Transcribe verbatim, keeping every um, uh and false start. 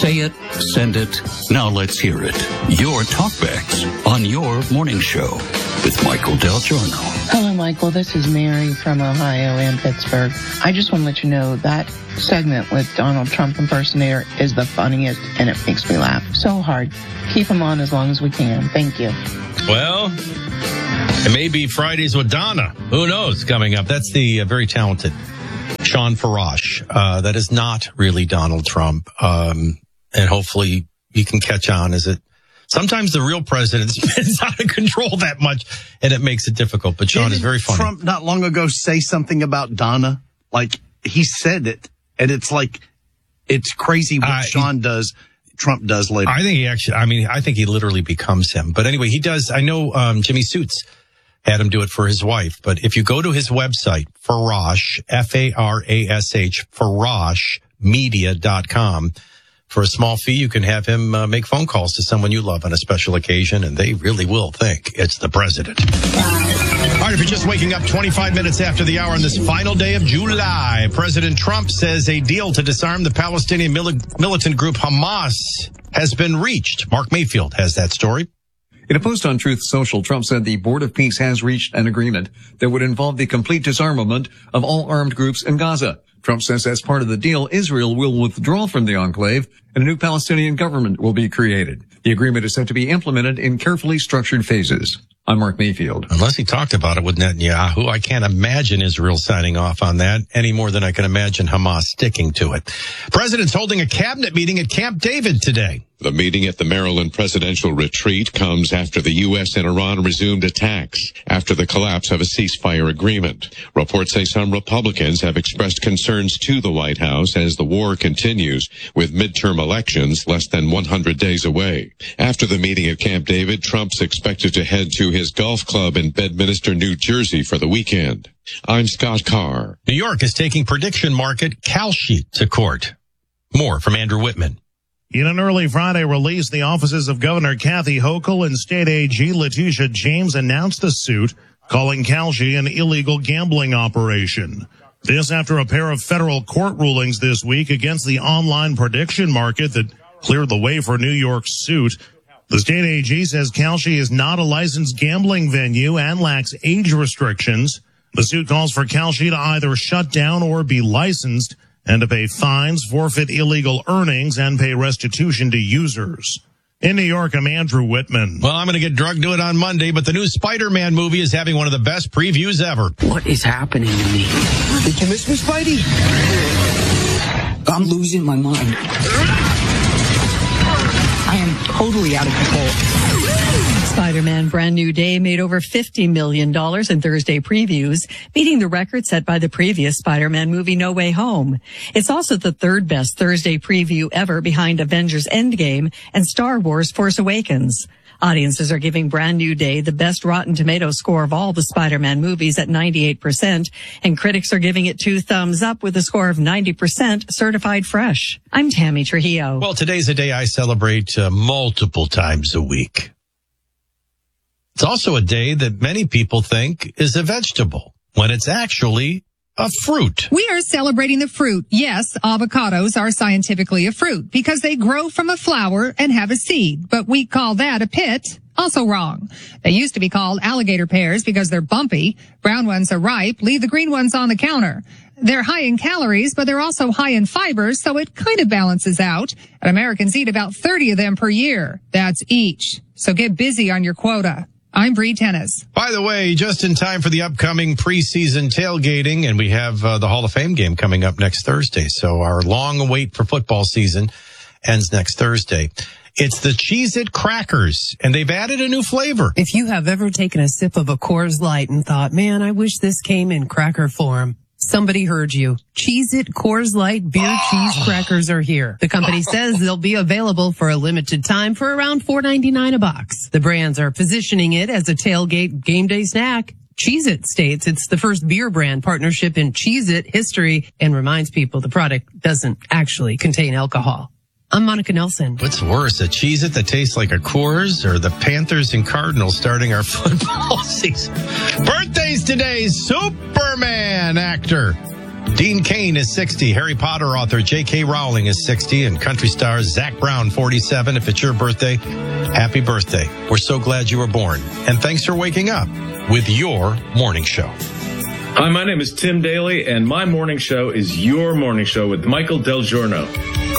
Say it, send it, now let's hear it. Your talkbacks on your morning show with Michael Del Giorno. Hello, Michael. This is Mary from Ohio and Pittsburgh. I just want to let you know that segment with Donald Trump impersonator is the funniest, and it makes me laugh so hard. Keep him on as long as we can. Thank you. Well, it may be Fridays with Donna. Who knows coming up? That's the uh, very talented Sean Farash. Uh, that is not really Donald Trump. Um, and hopefully you can catch on as it. Sometimes the real president spins out of control that much, and it makes it difficult. But Sean Didn't is very funny. Trump not long ago say something about Donna? Like, he said it, and it's like, it's crazy what uh, Sean he, does, Trump does later. I think he actually, I mean, I think he literally becomes him. But anyway, he does, I know um, Jimmy Suits had him do it for his wife. But if you go to his website, Farash, F A R A S H, Farash Media dot com, for a small fee, you can have him uh, make phone calls to someone you love on a special occasion, and they really will think it's the president. All right, if you're just waking up twenty-five minutes after the hour on this final day of July, President Trump says a deal to disarm the Palestinian mili- militant group Hamas has been reached. Mark Mayfield has that story. In a post on Truth Social, Trump said the Board of Peace has reached an agreement that would involve the complete disarmament of all armed groups in Gaza. Trump says as part of the deal, Israel will withdraw from the enclave and a new Palestinian government will be created. The agreement is set to be implemented in carefully structured phases. I'm Mark Mayfield. Unless he talked about it with Netanyahu, I can't imagine Israel signing off on that any more than I can imagine Hamas sticking to it. President's holding a cabinet meeting at Camp David today. The meeting at the Maryland presidential retreat comes after the U S and Iran resumed attacks after the collapse of a ceasefire agreement. Reports say some Republicans have expressed concerns to the White House as the war continues, with midterm elections less than one hundred days away. After the meeting at Camp David, Trump's expected to head to his golf club in Bedminster, New Jersey for the weekend. I'm Scott Carr. New York is taking prediction market Kalshi to court. More from Andrew Whitman. In an early Friday release, the offices of Governor Kathy Hochul and State A G Letitia James announced the suit, calling Kalshi an illegal gambling operation. This after a pair of federal court rulings this week against the online prediction market that cleared the way for New York's suit. The state A G says Kalshi is not a licensed gambling venue and lacks age restrictions. The suit calls for Kalshi to either shut down or be licensed, and to pay fines, forfeit illegal earnings, and pay restitution to users. In New York, I'm Andrew Whitman. Well, I'm going to get drugged to it on Monday, but the new Spider-Man movie is having one of the best previews ever. What is happening to me? Did you miss me, Spidey? I'm losing my mind. I am totally out of control. Spider-Man Brand New Day made over fifty million dollars in Thursday previews, beating the record set by the previous Spider-Man movie No Way Home. It's also the third best Thursday preview ever behind Avengers Endgame and Star Wars Force Awakens. Audiences are giving Brand New Day the best Rotten Tomatoes score of all the Spider-Man movies at ninety-eight percent, and critics are giving it two thumbs up with a score of ninety percent certified fresh. I'm Tammy Trujillo. Well, today's a day I celebrate uh, multiple times a week. It's also a day that many people think is a vegetable when it's actually a fruit. We are celebrating the fruit. Yes, avocados are scientifically a fruit because they grow from a flower and have a seed, but we call that a pit. Also wrong. They used to be called alligator pears because they're bumpy. Brown ones are ripe. Leave the green ones on the counter. They're high in calories, but they're also high in fibers, so it kind of balances out. And Americans eat about thirty of them per year. That's each. So get busy on your quota. I'm Bree Tennis. By the way, just in time for the upcoming preseason tailgating, and we have uh, the Hall of Fame game coming up next Thursday. So our long wait for football season ends next Thursday. It's the Cheez-It Crackers, and they've added a new flavor. If you have ever taken a sip of a Coors Light and thought, man, I wish this came in cracker form, somebody heard you. Cheez-It Coors Light beer oh. cheese crackers are here. The company says they'll be available for a limited time for around four ninety-nine a box. The brands are positioning it as a tailgate game day snack. Cheez-It states it's the first beer brand partnership in Cheez-It history and reminds people the product doesn't actually contain alcohol. I'm Monica Nelson. What's worse, a Cheez-It that tastes like a Coors or the Panthers and Cardinals starting our football season? Birthdays today, Superman actor Dean Cain is sixty. Harry Potter author J K. Rowling is sixty. And country star Zach Brown, forty-seven. If it's your birthday, happy birthday. We're so glad you were born. And thanks for waking up with your morning show. Hi, my name is Tim Daly, and my morning show is your morning show with Michael Del Giorno.